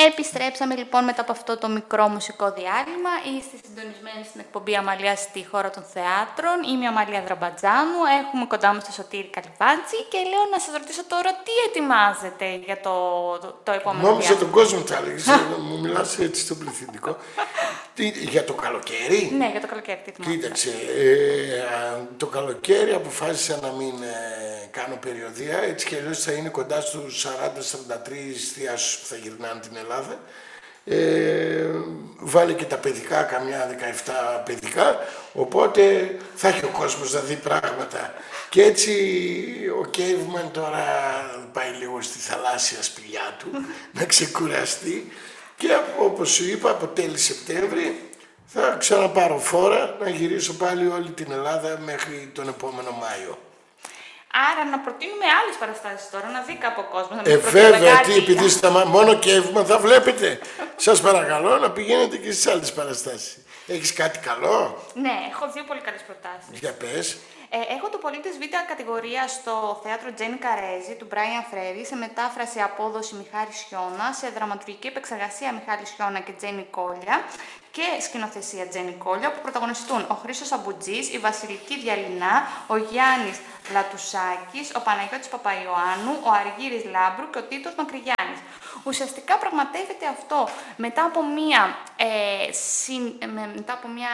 Επιστρέψαμε λοιπόν μετά από αυτό το μικρό μουσικό διάλειμμα. Είστε συντονισμένοι στην εκπομπή Αμαλία στη χώρα των θεάτρων. Είμαι η Αμαλία Δραμπατζάνου. Έχουμε κοντά μας το Σωτήρη Καλυβάτζη και λέω να σας ρωτήσω τώρα τι ετοιμάζετε για το επόμενο Νόμιζα τον κόσμο θα έλεγες, μου μιλάς έτσι στο πληθυντικό. Για το καλοκαίρι. Ναι, για το καλοκαίρι. Κοίταξε, το καλοκαίρι αποφάσισα να μην κάνω περιοδεία, έτσι και αλλιώς θα είναι κοντά στους 40-43 θεάσεις που θα γυρνάνε την Ελλάδα. Βάλε και τα παιδικά, καμιά 17 παιδικά, οπότε θα έχει ο κόσμος να δει πράγματα. Και έτσι ο Caveman τώρα πάει λίγο στη θαλάσσια σπηλιά του να ξεκουραστεί και όπως σου είπα από τέλη Σεπτέμβρη θα ξαναπάρω φόρα να γυρίσω πάλι όλη την Ελλάδα μέχρι τον επόμενο Μάιο. Άρα να προτείνουμε άλλες παραστάσεις τώρα, να δει κάπου ο κόσμος. Βέβαια, τι επειδή μόνο Caveman θα βλέπετε. Σας παρακαλώ να πηγαίνετε και στις άλλες παραστάσεις. Έχεις κάτι καλό? Ναι, έχω δύο πολύ καλές προτάσεις. Για πες. Έχω το πολίτες Β' κατηγορία στο θέατρο Τζένι Καρέζη του Μπράιαν Φρέρι, σε μετάφραση απόδοση Μιχάλης Χιώνα, σε δραματουργική επεξεργασία Μιχάλης Χιώνα και Τζένι Κόλια και σκηνοθεσία Τζένι Κόλια, που πρωταγωνιστούν ο Χρήστος Αμπουτζής, η Βασιλική Διαλυνά, ο Γιάννης Λατουσάκης, ο Παναγιώτης Παπαϊωάννου, ο Αργύρης Λάμπρου και ο Τίτος Μακρυγιάννης. Ουσιαστικά πραγματεύεται αυτό μετά από μια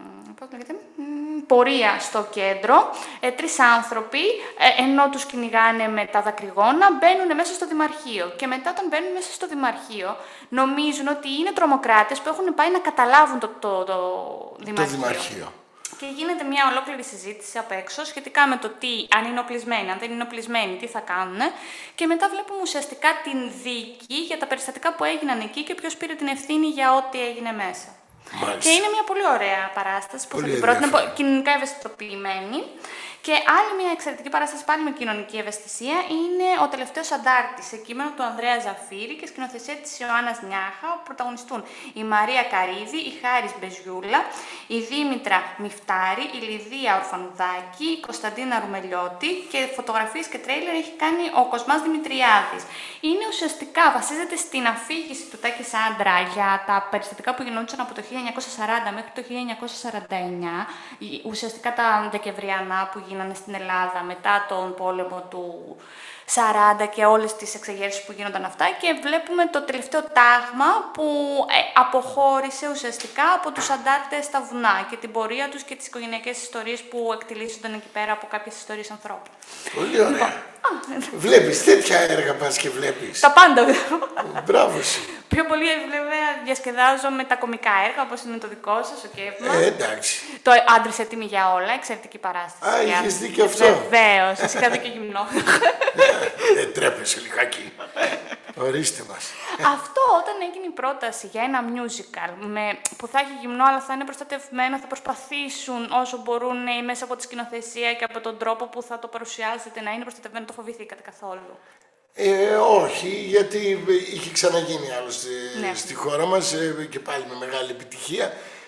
πορεία στο κέντρο. Τρεις άνθρωποι, ενώ τους κυνηγάνε με τα δακρυγόνα, μπαίνουν μέσα στο Δημαρχείο. Και μετά όταν μπαίνουν μέσα στο Δημαρχείο, νομίζουν ότι είναι τρομοκράτες που έχουν πάει να καταλάβουν το Δημαρχείο. Και γίνεται μια ολόκληρη συζήτηση απ' έξω σχετικά με το αν είναι οπλισμένοι, αν δεν είναι οπλισμένοι, τι θα κάνουν. Και μετά βλέπουμε ουσιαστικά την δίκη για τα περιστατικά που έγιναν εκεί και ποιος πήρε την ευθύνη για ό,τι έγινε μέσα. Μάλιστα. Και είναι μια πολύ ωραία παράσταση που θα την πρότεινα, κοινωνικά ευαισθητοποιημένη. Και άλλη μια εξαιρετική παράσταση πάλι με κοινωνική ευαισθησία είναι ο τελευταίος αντάρτης, σε κείμενο του Ανδρέα Ζαφύρη και σκηνοθεσία της Ιωάννας Νιάχα, όπου πρωταγωνιστούν η Μαρία Καρίδη, η Χάρης Μπεζιούλα, η Δήμητρα Μιφτάρη, η Λιδία Ορφανουδάκη, η Κωνσταντίνα Ρουμελιώτη και φωτογραφίες και τρέιλερ έχει κάνει ο Κοσμάς Δημητριάδης. Είναι ουσιαστικά, βασίζεται στην αφήγηση του Τάκη Σάντρα για τα περιστατικά που γινόντουσαν από το 1940 μέχρι το 1949, ουσιαστικά τα Δεκεμβριανά που γίνανε στην Ελλάδα μετά τον πόλεμο του 40 και όλες τις εξεγέρσεις που γίνονταν αυτά, και βλέπουμε το τελευταίο τάγμα που αποχώρησε ουσιαστικά από τους αντάρτες στα βουνά και την πορεία τους και τις οικογενειακές ιστορίες που εκτιλήσονταν εκεί πέρα από κάποιες ιστορίες ανθρώπων. Πολύ ωραία. Βλέπεις τέτοια έργα, πας και βλέπεις. Τα πάντα βλέπω. Μπράβο σου. Πιο πολύ βέβαια διασκεδάζω με τα κομικά έργα, όπως είναι το δικό σας, ο Caveman. Εντάξει. Το Άντρες έτοιμοι για όλα, εξαιρετική παράσταση. Α, είχες δει και αυτό. Βεβαίως, σας είχα δει και γυμνό. Δεν τρέπεσαι λιγάκι. Ορίστε μας. Αυτό όταν έγινε η πρόταση για ένα musical που θα έχει γυμνό αλλά θα είναι προστατευμένο, θα προσπαθήσουν όσο μπορούν μέσα από τη σκηνοθεσία και από τον τρόπο που θα το παρουσιάζετε να είναι προστατευμένο, το φοβηθήκατε καθόλου? Όχι, γιατί είχε ξαναγίνει άλλωστε στη χώρα μας και πάλι με μεγάλη επιτυχία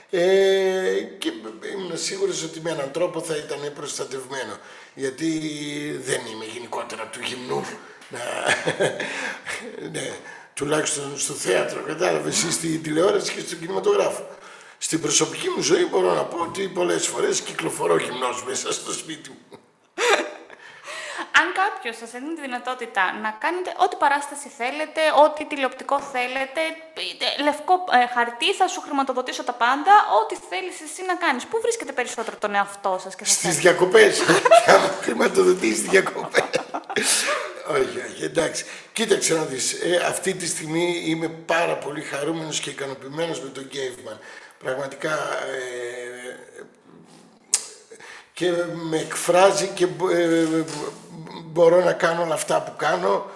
και ήμουν σίγουρος ότι με έναν τρόπο θα ήταν προστατευμένο, γιατί δεν είμαι γενικότερα του γυμνού, ναι, τουλάχιστον στο θέατρο, κατάλαβες, ή στη τηλεόραση και στον κινηματογράφο. Στην προσωπική μου ζωή μπορώ να πω ότι πολλές φορές κυκλοφορώ γυμνός μέσα στο σπίτι μου. Αν κάποιος σας έδινε τη δυνατότητα να κάνετε ό,τι παράσταση θέλετε, ό,τι τηλεοπτικό θέλετε, λευκό χαρτί, θα σου χρηματοδοτήσω τα πάντα, ό,τι θέλεις εσύ να κάνεις. Πού βρίσκετε περισσότερο τον εαυτό σας? Στις διακοπές. Θα μου χρηματοδοτήσεις τις διακοπές. Όχι, εντάξει. Κοίταξε να δεις, αυτή τη στιγμή είμαι πάρα πολύ χαρούμενος και ικανοποιημένος με τον Caveman. Πραγματικά και με εκφράζει και μπορώ να κάνω όλα αυτά που κάνω.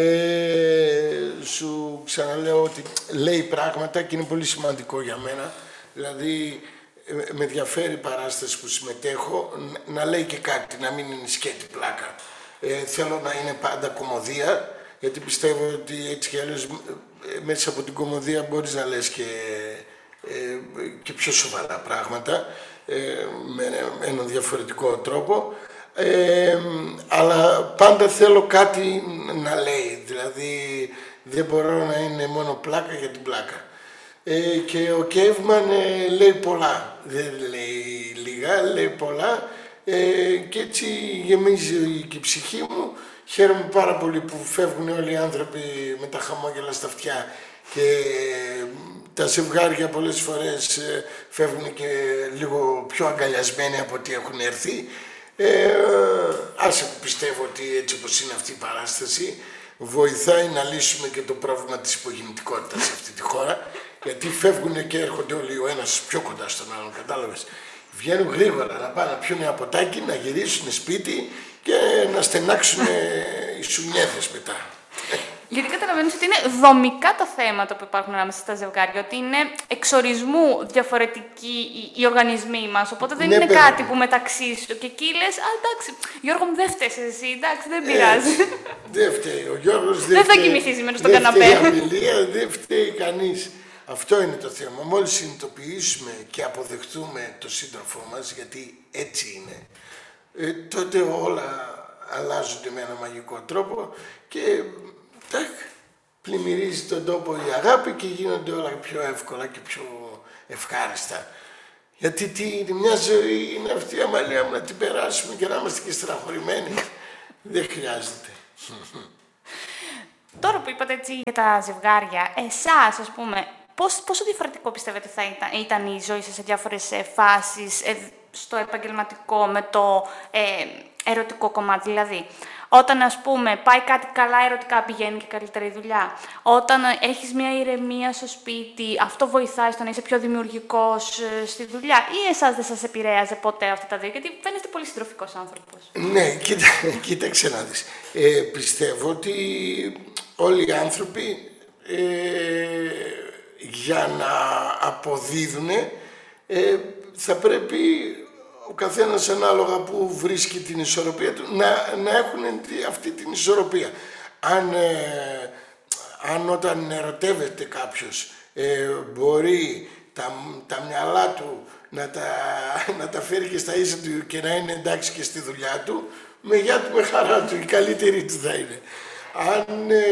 Σου ξαναλέω ότι λέει πράγματα και είναι πολύ σημαντικό για μένα. Δηλαδή, με ενδιαφέρει η παράσταση που συμμετέχω να λέει και κάτι, να μην είναι σκέτη πλάκα. Θέλω να είναι πάντα κωμωδία, γιατί πιστεύω ότι έτσι κι αλλιώς μέσα από την κωμωδία μπορείς να λες και πιο σοβαρά πράγματα με έναν διαφορετικό τρόπο, αλλά πάντα θέλω κάτι να λέει, δηλαδή Δεν μπορώ να είναι μόνο πλάκα για την πλάκα. Και ο Κέιβμαν λέει πολλά. Δεν λέει λίγα, λέει πολλά. Και έτσι γεμίζει και η ψυχή μου. Χαίρομαι πάρα πολύ που φεύγουν όλοι οι άνθρωποι με τα χαμόγελα στα αυτιά και τα ζευγάρια πολλές φορές φεύγουν και λίγο πιο αγκαλιασμένοι από ό,τι έχουν έρθει. Άσε που πιστεύω ότι έτσι όπως είναι αυτή η παράσταση βοηθάει να λύσουμε και το πρόβλημα της υπογεννητικότητας σε αυτή τη χώρα, γιατί φεύγουν και έρχονται όλοι ο ένας πιο κοντά στον άλλον, κατάλαβες. Βγαίνουν γρήγορα να πάνε να πιούν ένα ποτάκι, να γυρίσουν σπίτι και να στενάξουν οι σουμιέδες μετά. Γιατί καταλαβαίνεις ότι είναι δομικά τα θέματα που υπάρχουν ανάμεσα στα ζευγάρια, ότι είναι εξορισμού διαφορετικοί οι οργανισμοί μας, οπότε δεν είναι κάτι που μεταξύ σου και εκεί λες, α, εντάξει, Γιώργο μου δεν φταίς εσύ, εντάξει, δεν πειράζει. Δεν φταίει ο Γιώργος, δεν θα κοιμηθεί σήμερα στον καναπέ. Δεν φταίει η Αμιλία, δεν φταίει κανείς. Αυτό είναι το θέμα. Μόλις συνειδητοποιήσουμε και αποδεχτούμε τον σύντροφό μας, γιατί έτσι είναι, τότε όλα αλλάζονται με ένα μαγικό τρόπο και πλημμυρίζει τον τόπο η αγάπη και γίνονται όλα πιο εύκολα και πιο ευχάριστα. Γιατί μια ζωή είναι αυτή η Αμαλία μου, να την περάσουμε και να είμαστε και στεναχωρημένοι. Δεν χρειάζεται. Τώρα που είπατε έτσι για τα ζευγάρια, εσάς ας πούμε, πόσο διαφορετικό πιστεύετε θα ήταν η ζωή σας σε διάφορες φάσεις, στο επαγγελματικό με το ερωτικό κομμάτι, δηλαδή όταν ας πούμε πάει κάτι καλά ερωτικά πηγαίνει και καλύτερη δουλειά, όταν έχεις μια ηρεμία στο σπίτι αυτό βοηθάει στο να είσαι πιο δημιουργικός στη δουλειά, ή εσάς δεν σας επηρέαζε ποτέ αυτά τα δύο, γιατί φαίνεστε πολύ συντροφικός άνθρωπος. Ναι, κοίταξε να δεις. Πιστεύω ότι όλοι οι άνθρωποι για να αποδίδουν θα πρέπει ο καθένας ανάλογα που βρίσκει την ισορροπία του να έχουν αυτή την ισορροπία. Αν όταν ερωτεύεται κάποιος μπορεί τα μυαλά του να τα φέρει και στα ίσα του και να είναι εντάξει και στη δουλειά του, με γεια του, με χαρά του, η καλύτερη του θα είναι. Αν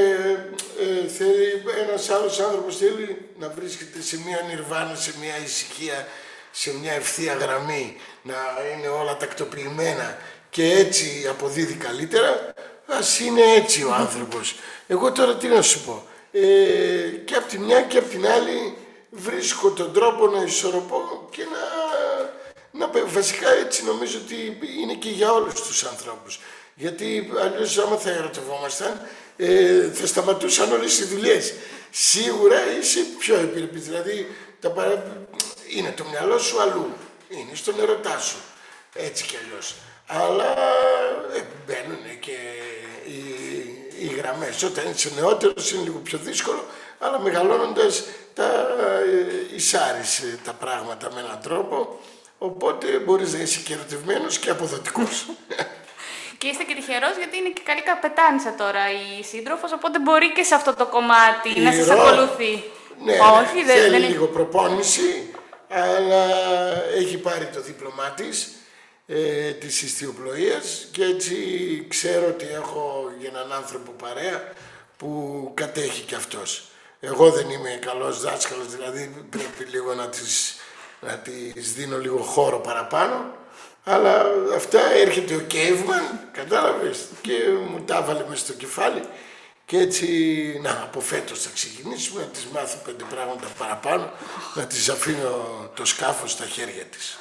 θέλει ένας άλλος άνθρωπος θέλει να βρίσκεται σε μια νιρβάνα, σε μια ησυχία, σε μια ευθεία γραμμή, να είναι όλα τακτοποιημένα και έτσι αποδίδει καλύτερα, ας είναι έτσι ο άνθρωπος. Εγώ τώρα τι να σου πω, και από τη μια και από την άλλη βρίσκω τον τρόπο να ισορροπώ και βασικά έτσι νομίζω ότι είναι και για όλους τους ανθρώπους. Γιατί αλλιώς άμα θα ερωτευόμασταν θα σταματούσαν όλες οι δουλειές. Σίγουρα είσαι πιο επιρρεπής, δηλαδή είναι το μυαλό σου αλλού, είναι στον ερωτά σου, έτσι κι αλλιώς. Αλλά μπαίνουν και οι γραμμές. Όταν είσαι νεότερος είναι λίγο πιο δύσκολο, αλλά μεγαλώνοντας εισάρεις τα πράγματα με έναν τρόπο, οπότε μπορείς να είσαι και ερωτευμένος και αποδοτικός. Και είστε και τυχερός γιατί είναι και καλή καπετάνισσα τώρα η σύντροφος, οπότε μπορεί και σε αυτό το κομμάτι να σας ακολουθεί. Ναι, όχι, θέλει λίγο προπόνηση, αλλά έχει πάρει το δίπλωμά της ιστιοπλοείας και έτσι ξέρω ότι έχω για έναν άνθρωπο παρέα που κατέχει κι αυτός. Εγώ δεν είμαι καλός δάσκαλος, δηλαδή πρέπει λίγο να της δίνω λίγο χώρο παραπάνω, αλλά αυτά έρχεται ο Κέιβμαν, κατάλαβες, και μου τα έβαλε μες στο κεφάλι και έτσι, από φέτος θα ξεκινήσουμε, να της μάθω 5 πράγματα παραπάνω, να της αφήνω το σκάφος στα χέρια της.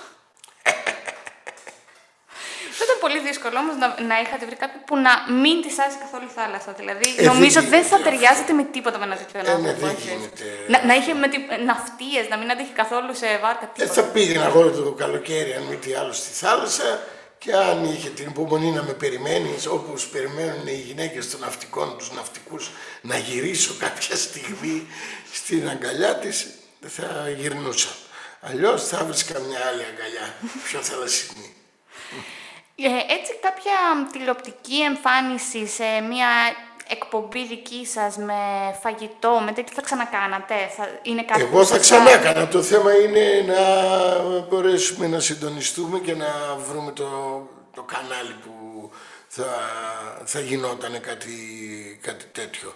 Θα ήταν πολύ δύσκολο όμως να είχατε βρει κάποιον που να μην της άρεσε καθόλου η θάλασσα. Δηλαδή, νομίζω δεν θα ταιριάζετε με τίποτα με ένα τέτοιο άνθρωπο. Να είχε ναυτίες, να μην αντέχει καθόλου σε βάρκα. Θα πήγαινα εγώ το καλοκαίρι, αν μη τι άλλο, στη θάλασσα και αν είχε την υπομονή να με περιμένει, όπως περιμένουν οι γυναίκες των ναυτικών, τους ναυτικούς, να γυρίσω κάποια στιγμή στην αγκαλιά της, θα γυρνούσα. Αλλιώς θα βρίσκα μια άλλη αγκαλιά, πιο θαλασσινή. Έτσι κάποια τηλεοπτική εμφάνιση σε μια εκπομπή δική σας με φαγητό, με τέτοιο θα ξανακάνατε, είναι κάτι? Εγώ θα ξανάκανα. Το θέμα είναι να μπορέσουμε να συντονιστούμε και να βρούμε το κανάλι που θα γινόταν κάτι τέτοιο.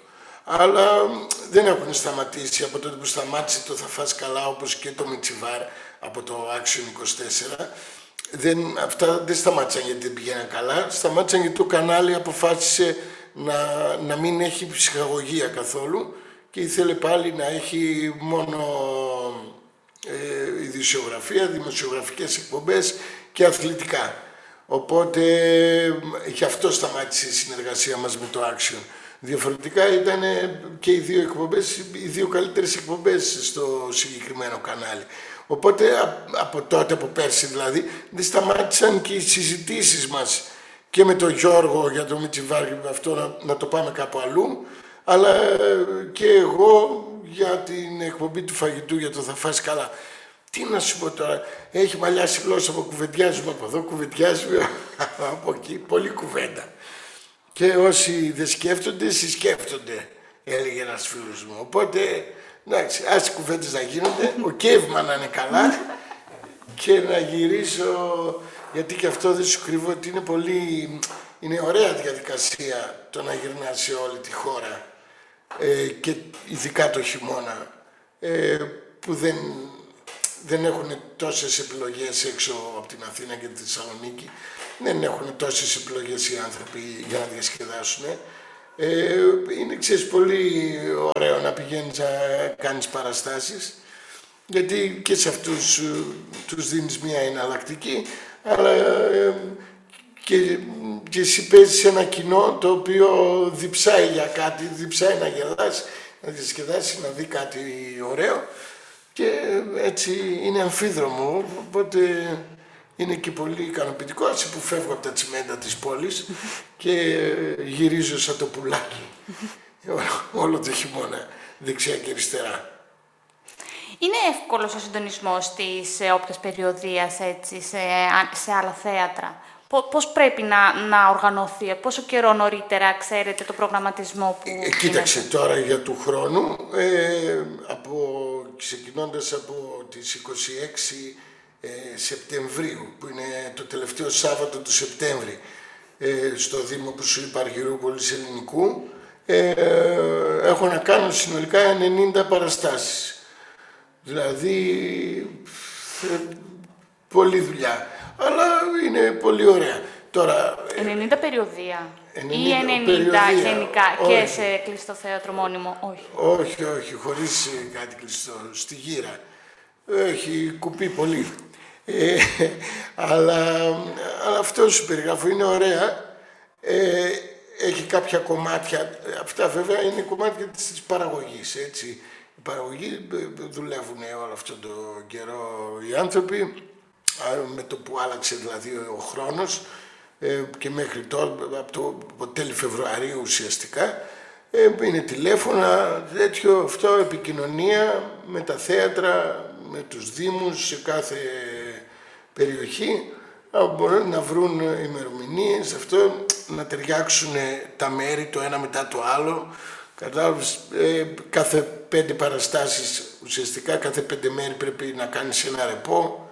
αλλά δεν έχουν σταματήσει από τότε που σταμάτησε το «Θα φας καλά», όπως και το Μιτσιβάρ από το Action 24. Αυτά δεν σταμάτησαν γιατί δεν πήγαιναν καλά, σταμάτησαν γιατί το κανάλι αποφάσισε να μην έχει ψυχαγωγία καθόλου και ήθελε πάλι να έχει μόνο ειδησιογραφία, δημοσιογραφικές εκπομπές και αθλητικά. Οπότε γι' αυτό σταμάτησε η συνεργασία μας με το Action. Διαφορετικά ήταν και οι δύο εκπομπές, οι δύο καλύτερες εκπομπές στο συγκεκριμένο κανάλι. Οπότε από τότε, από πέρσι δηλαδή, δεν σταμάτησαν και οι συζητήσεις μας και με τον Γιώργο για το Μιτσιβάρ και αυτό να το πάμε κάπου αλλού, αλλά και εγώ για την εκπομπή του φαγητού, για το «Θα φας καλά». Τι να σου πω τώρα, έχει μαλλιάσει γλώσσα από κουβεντιάζουμε από εδώ, κουβεντιάζουμε από εκεί, πολλή κουβέντα. Και όσοι δεν σκέφτονται, συσκέφτονται, έλεγε ένας φίλος μου. Οπότε, εντάξει, ας οι κουβέντες να γίνονται, ο Κεύμα να είναι καλά και να γυρίσω, γιατί και αυτό δεν σου κρύβω ότι είναι ωραία διαδικασία το να γυρνάς σε όλη τη χώρα και ειδικά το χειμώνα που δεν έχουν τόσες επιλογές έξω από την Αθήνα και τη Θεσσαλονίκη. Δεν έχουν τόσες επιλογές οι άνθρωποι για να διασκεδάσουν. Είναι, ξέρεις, πολύ ωραίο να πηγαίνεις να κάνεις παραστάσεις, γιατί και σε αυτούς τους δίνεις μια εναλλακτική, αλλά και εσύ παίζεις σε ένα κοινό το οποίο διψάει για κάτι, διψάει να γελάσει, να διασκεδάσει, να δει κάτι ωραίο και έτσι είναι αμφίδρομο, οπότε είναι και πολύ ικανοποιητικό, έτσι που φεύγω από τα τσιμέντα της πόλης και γυρίζω σαν το πουλάκι όλο το χειμώνα, δεξιά και αριστερά. Είναι εύκολος ο συντονισμός της όπτας περιοδίας έτσι, σε άλλα θέατρα? Πώς πρέπει να οργανωθεί, πόσο καιρό νωρίτερα ξέρετε το προγραμματισμό που κοίταξε τώρα για του χρόνου, ξεκινώντας από τις 26 Σεπτεμβρίου, που είναι το τελευταίο Σάββατο του Σεπτέμβρη, στο Δήμο που σου είπα, Αργυρούπολης Ελληνικού, έχω να κάνω συνολικά 90 παραστάσεις. Δηλαδή, πολλή δουλειά, αλλά είναι πολύ ωραία. Τώρα, 90 περιοδία ή 90 περιοδία, γενικά όχι. Και σε κλειστό θέατρο μόνιμο? Όχι, χωρίς κάτι κλειστό, στη γύρα. Έχει κουπεί πολύ. Αλλά αυτό σου περιγράφω, είναι ωραία. Έχει κάποια κομμάτια, αυτά βέβαια είναι κομμάτια της παραγωγής, έτσι. Οι παραγωγοί δουλεύουν όλο αυτόν τον καιρό οι άνθρωποι, με το που άλλαξε δηλαδή ο χρόνος και μέχρι τώρα, από το τέλη Φεβρουαρίου ουσιαστικά, είναι τηλέφωνα, τέτοιο, αυτό, επικοινωνία με τα θέατρα, με τους δήμους σε κάθε περιοχή, μπορούν να βρουν ημερομηνίες, αυτό, να ταιριάξουν τα μέρη το ένα μετά το άλλο. Κατάλαβες, κάθε 5 παραστάσεις, ουσιαστικά κάθε 5 μέρη πρέπει να κάνεις ένα ρεπό.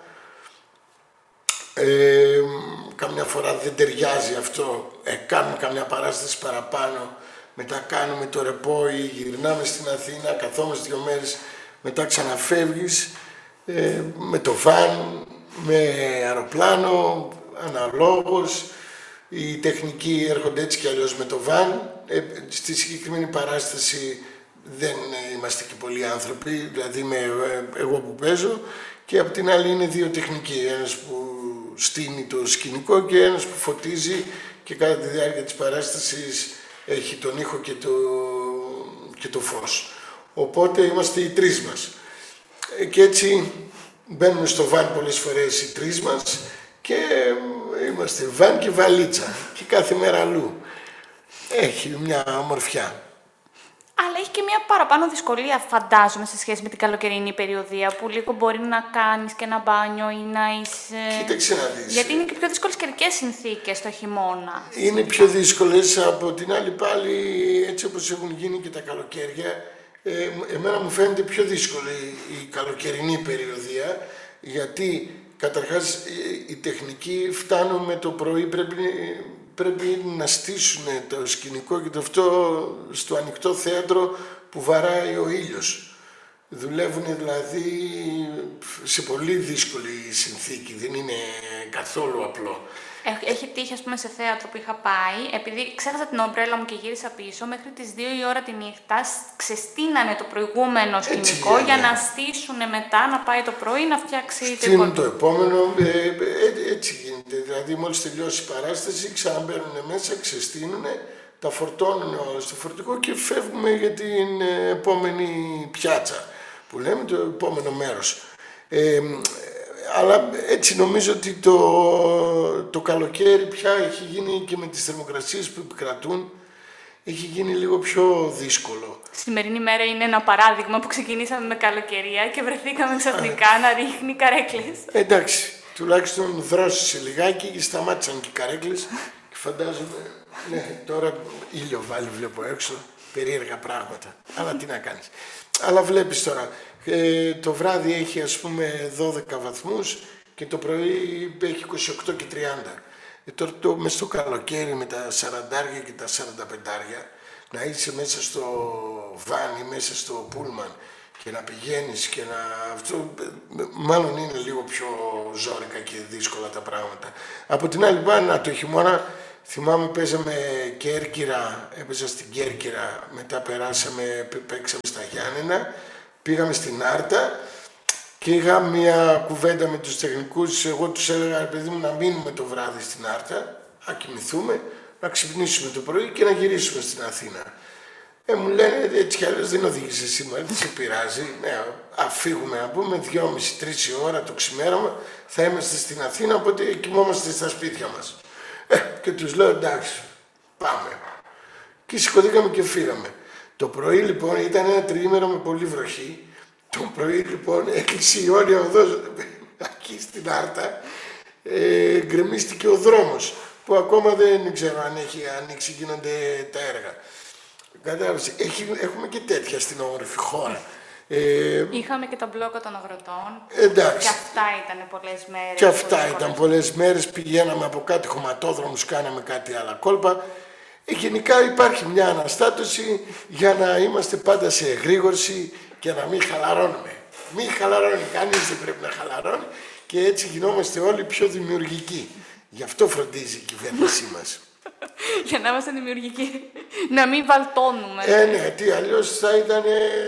Καμιά φορά δεν ταιριάζει αυτό, κάνουμε καμιά παράσταση παραπάνω, μετά κάνουμε το ρεπό ή γυρνάμε στην Αθήνα, καθόμαστε 2 μέρες, μετά ξαναφεύγεις με το βαν, με αεροπλάνο, αναλόγως. Οι τεχνικοί έρχονται έτσι κι αλλιώς με το βαν. Στη συγκεκριμένη παράσταση δεν είμαστε και πολλοί άνθρωποι, δηλαδή είμαι εγώ που παίζω και απ' την άλλη είναι 2 τεχνικοί, ένας που στείνει το σκηνικό και ένας που φωτίζει και κατά τη διάρκεια της παράστασης έχει τον ήχο και το φως. Οπότε είμαστε οι 3 μας. Και έτσι μπαίνουμε στο βαν πολλές φορές οι 3 μας και είμαστε βαν και βαλίτσα και κάθε μέρα αλλού. Έχει μια ομορφιά. Αλλά έχει και μια παραπάνω δυσκολία, φαντάζομαι, σε σχέση με την καλοκαιρινή περιοδία, που λίγο μπορεί να κάνεις και ένα μπάνιο ή να είσαι... Κοίταξε να δεις. Γιατί είναι και πιο δύσκολες καιρικές συνθήκες το χειμώνα. Είναι πιο δύσκολες, από την άλλη πάλι, έτσι όπως έχουν γίνει και τα καλοκαίρια, εμένα μου φαίνεται πιο δύσκολη η καλοκαιρινή περιοδία, γιατί καταρχάς οι τεχνικοί φτάνουν με το πρωί, πρέπει πρέπει να στήσουν το σκηνικό και το αυτό στο ανοιχτό θέατρο που βαράει ο ήλιος. Δουλεύουν δηλαδή σε πολύ δύσκολη συνθήκη, δεν είναι καθόλου απλό. Έχει τύχει, ας πούμε, σε θέατρο που είχα πάει, επειδή ξέχασα την ομπρέλα μου και γύρισα πίσω, μέχρι τις 2 η ώρα τη νύχτα ξεστείνανε το προηγούμενο σκηνικό για να στήσουν μετά, να πάει το πρωί, να φτιάξει στείνουν το επόμενο, έτσι γίνεται. Δηλαδή μόλις τελειώσει η παράσταση, ξαναμπαίνουν μέσα, ξεστείνουν, τα φορτώνουν όλα στο φορτικό και φεύγουμε για την επόμενη πιάτσα, που λέμε το επόμενο μέρος. Αλλά έτσι νομίζω ότι το καλοκαίρι πια έχει γίνει και με τις θερμοκρασίες που επικρατούν, έχει γίνει λίγο πιο δύσκολο. Σημερινή μέρα είναι ένα παράδειγμα που ξεκινήσαμε με καλοκαιρία και βρεθήκαμε ξαφνικά να ρίχνει καρέκλες. Εντάξει, τουλάχιστον δρόσησε λιγάκι και σταμάτησαν και οι καρέκλες και φαντάζομαι, ναι, τώρα ήλιο βάλει βλέπω έξω, περίεργα πράγματα, αλλά τι να κάνεις. Αλλά βλέπεις τώρα, το βράδυ έχει ας πούμε 12 βαθμούς και το πρωί έχει 28 και 30. Τώρα μες στο καλοκαίρι με τα 40 και τα 45, να είσαι μέσα στο βάνι, μέσα στο πούλμαν και να πηγαίνεις και να... Αυτό μάλλον είναι λίγο πιο ζόρικα και δύσκολα τα πράγματα. Από την άλλη πάνω, το χειμώνα, θυμάμαι παίζαμε Κέρκυρα, έπαιζα στην Κέρκυρα, μετά παίξαμε στα Γιάννενα, πήγαμε στην Άρτα και είχα μια κουβέντα με τους τεχνικούς. Εγώ τους έλεγα, παιδί μου, να μείνουμε το βράδυ στην Άρτα, να κοιμηθούμε, να ξυπνήσουμε το πρωί και να γυρίσουμε στην Αθήνα. Μου λένε, έτσι κι αλλιώς δεν οδήγησε σήμερα, δεν σε πειράζει. Φύγουμε να πούμε 2,5-3 η ώρα το ξημέρωμα, θα είμαστε στην Αθήνα, οπότε κοιμόμαστε στα σπίτια μας. Και τους λέω, εντάξει, πάμε. Και σηκωθήκαμε και φύγαμε. Το πρωί λοιπόν ήταν ένα τριήμερο με πολύ βροχή. Το πρωί λοιπόν έκλεισε η όρια οδός εκεί στην Άρτα. Γκρεμίστηκε ο δρόμος που ακόμα δεν ξέρω αν έχει ανοίξει, γίνονται τα έργα. Κατάλαβες, έχουμε και τέτοια στην όμορφη χώρα. Είχαμε και τον μπλόκο των αγροτών. Εντάξει. Και αυτά ήταν πολλές μέρες. Και αυτά ήταν πολλές μέρες. Πηγαίναμε από κάτι χωματόδρομους, κάναμε κάτι άλλα κόλπα. Γενικά υπάρχει μια αναστάτωση για να είμαστε πάντα σε εγρήγορση και να μην χαλαρώνουμε. Μην χαλαρώνει, κανείς δεν πρέπει να χαλαρώνει και έτσι γινόμαστε όλοι πιο δημιουργικοί. Γι' αυτό φροντίζει η κυβέρνησή μας. Για να είμαστε δημιουργικοί. Να μην βαλτώνουμε. Ναι, τι αλλιώς θα ήταν,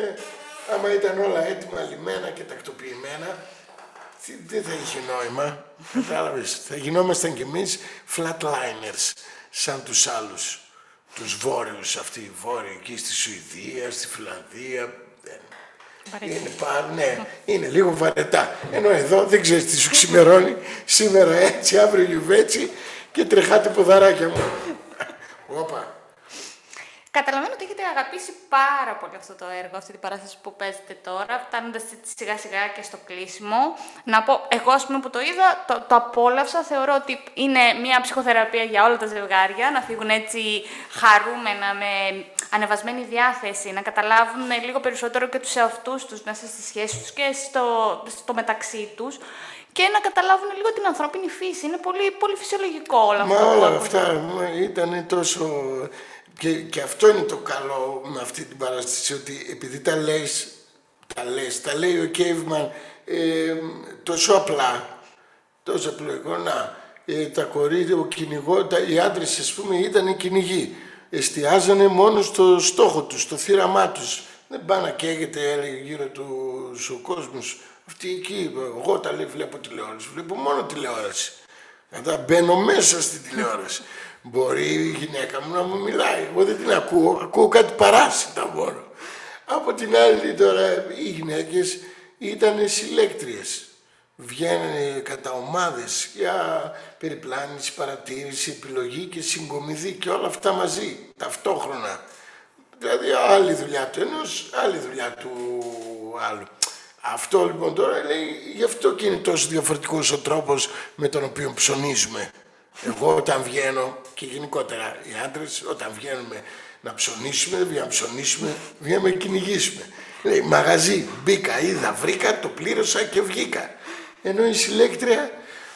άμα ήταν όλα έτοιμα, λιμένα και τακτοποιημένα, δεν θα είχε νόημα. Κατάλαβες, θα γινόμασταν κι εμείς flatliners, σαν τους άλλους. Τους βόρειους, αυτοί οι βόρειοι, εκεί στη Σουηδία, στη Φιλανδία. Είναι λίγο βαρετά. Ενώ εδώ δεν ξέρεις τι σου ξημερώνει. Σήμερα έτσι, αύριο γιουβέτσι και τρεχάτε ποδαράκια μου. Όπα. Καταλαβαίνω ότι έχετε αγαπήσει πάρα πολύ αυτό το έργο, αυτή την παράσταση που παίζετε τώρα, φτάνοντας σιγά σιγά και στο κλείσιμο. Να πω, εγώ ας πούμε που το είδα, το απόλαυσα, θεωρώ ότι είναι μια ψυχοθεραπεία για όλα τα ζευγάρια, να φύγουν έτσι χαρούμενα, με ανεβασμένη διάθεση, να καταλάβουν λίγο περισσότερο και τους εαυτούς τους μέσα στις σχέσεις τους και στο μεταξύ τους. Και να καταλάβουν λίγο την ανθρώπινη φύση. Είναι πολύ, πολύ φυσιολογικό όλο αυτό. Μα όλα αυτά ήταν τόσο... Και αυτό είναι το καλό με αυτή την παράσταση, ότι επειδή τα λέει ο Κέιβμαν τόσο απλά, τόσο απλοϊκό, τα κορίτσια, ο κυνηγό, οι άντρες ας πούμε ήταν οι κυνηγοί. Εστιάζανε μόνο στο στόχο τους, στο θύραμά τους. Δεν πάνε να καίγεται, έλεγε γύρω τους ο κόσμος. Αυτή εκεί, εγώ τα λέει, βλέπω τηλεόραση, βλέπω μόνο τηλεόραση. Μπαίνω μέσα στην τηλεόραση. Μπορεί η γυναίκα μου να μου μιλάει, εγώ δεν την ακούω κάτι παράσιτα μόνο. Από την άλλη τώρα οι γυναίκες ήταν συλλέκτριες. Βγαίνανε κατά ομάδες για περιπλάνηση, παρατήρηση, επιλογή και συγκομιδή και όλα αυτά μαζί, ταυτόχρονα. Δηλαδή άλλη δουλειά του ενός, άλλη δουλειά του άλλου. Αυτό λοιπόν τώρα λέει, γι' αυτό και είναι τόσο διαφορετικός ο τρόπος με τον οποίο ψωνίζουμε. Εγώ όταν βγαίνω και γενικότερα οι άντρες όταν βγαίνουμε να ψωνίσουμε, βγαίνουμε να κυνηγήσουμε. Λέει μαγαζί, μπήκα, είδα, βρήκα, το πλήρωσα και βγήκα. Ενώ η συλλέκτρια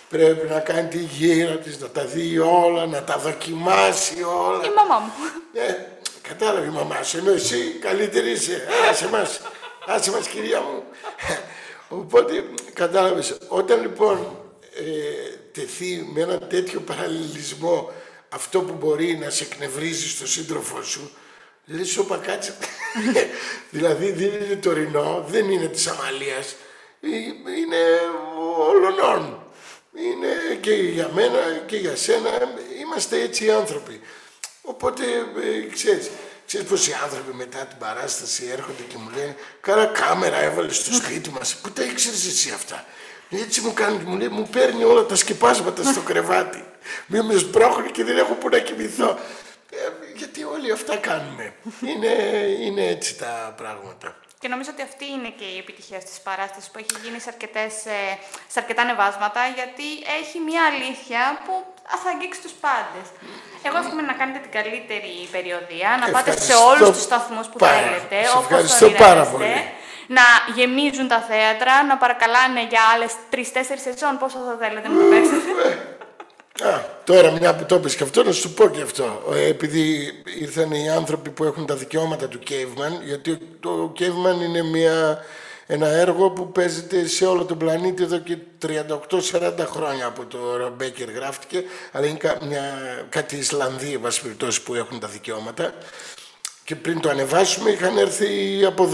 πρέπει να κάνει τη γύρα της, να τα δει όλα, να τα δοκιμάσει όλα. Η μαμά μου. Κατάλαβε η μαμά σου, ενώ εσύ καλύτερη είσαι. Άσε μας κυρία μου. Οπότε κατάλαβες, όταν λοιπόν τεθεί με ένα τέτοιο παραλληλισμό αυτό που μπορεί να σε εκνευρίζει στο σύντροφό σου, λες όπα κάτσε. Δηλαδή δεν είναι τωρινό, δεν είναι της Αμαλίας, είναι όλων. Είναι και για μένα και για σένα, είμαστε έτσι οι άνθρωποι. Οπότε ξέρεις πως οι άνθρωποι μετά την παράσταση έρχονται και μου λένε «Καλά κάμερα έβαλες στο σπίτι μας, πού τα ήξερες εσύ αυτά?» Έτσι μου κάνει, μου λέει, μου παίρνει όλα τα σκεπάσματα στο κρεβάτι. Με σπρώχνει και δεν έχω που να κοιμηθώ. Γιατί όλοι αυτά κάνουμε. Είναι έτσι τα πράγματα. Και νομίζω ότι αυτή είναι και η επιτυχία της παράστασης που έχει γίνει σε αρκετά ανεβάσματα, γιατί έχει μια αλήθεια που θα αγγίξει τους πάντες. Εγώ εύχομαι να κάνετε την καλύτερη περιοδία, να πάτε σε όλους τους σταθμούς που θέλετε, όπως το ονειρεύεστε, να γεμίζουν τα θέατρα, να παρακαλάνε για άλλες 3-4 σεζόν, πόσο θα θέλετε να το παίξετε. Τώρα μια που το είπες και αυτό, να σου πω και αυτό. Επειδή ήρθαν οι άνθρωποι που έχουν τα δικαιώματα του Caveman, γιατί το Caveman είναι ένα έργο που παίζεται σε όλο τον πλανήτη εδώ και 38-40 χρόνια από το Ρομπέκερ γράφτηκε, αλλά είναι κάτι Ισλανδοί, εν πάση περιπτώσει, που έχουν τα δικαιώματα. Και πριν το ανεβάσουμε είχαν έρθει από